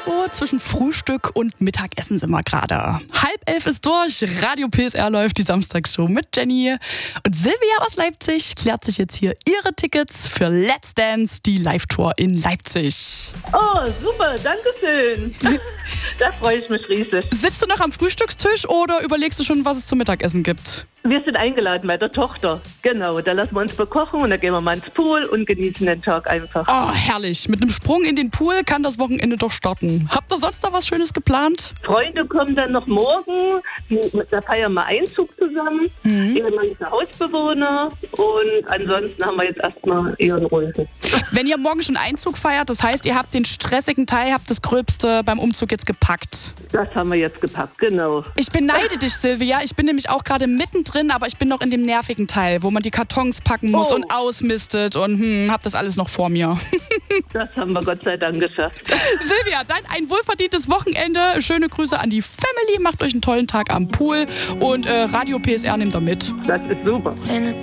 Irgendwo zwischen Frühstück und Mittagessen sind wir gerade. 10:30 ist durch, Radio PSR läuft, die Samstagsshow mit Jenny. Und Silvia aus Leipzig klärt sich jetzt hier ihre Tickets für Let's Dance, die Live-Tour in Leipzig. Oh, super, danke schön. Da freue ich mich riesig. Sitzt du noch am Frühstückstisch oder überlegst du schon, was es zum Mittagessen gibt? Wir sind eingeladen bei der Tochter. Genau, da lassen wir uns bekochen und dann gehen wir mal ins Pool und genießen den Tag einfach. Oh, herrlich. Mit einem Sprung in den Pool kann das Wochenende doch starten. Habt ihr sonst noch was Schönes geplant? Freunde kommen dann noch morgen. Da feiern wir Einzug zusammen. Ehemann ist der Hausbewohner. Und ansonsten haben wir jetzt erstmal eher eine Ruhe. Wenn ihr morgen schon Einzug feiert, das heißt, ihr habt den stressigen Teil, habt das Gröbste beim Umzug jetzt gepackt. Das haben wir jetzt gepackt, genau. Ich beneide dich, Silvia. Ich bin nämlich auch gerade mittendrin, aber ich bin noch in dem nervigen Teil, wo man die Kartons packen muss und ausmistet und hab das alles noch vor mir. Das haben wir Gott sei Dank geschafft. Silvia, dann ein wohlverdientes Wochenende. Schöne Grüße an die Family. Macht euch einen tollen Tag am Pool und Radio PSR nimmt da mit. Das ist super.